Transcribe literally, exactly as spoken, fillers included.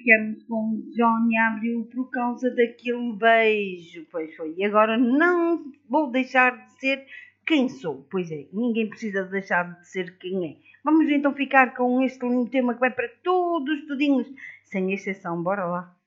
ficamos com o Johnny Abreu por causa daquele beijo. Pois foi. E agora não vou deixar de ser quem sou. Pois é, ninguém precisa deixar de ser quem é. Vamos então ficar com este lindo tema que vai para todos, tudinhos, sem exceção. Bora lá.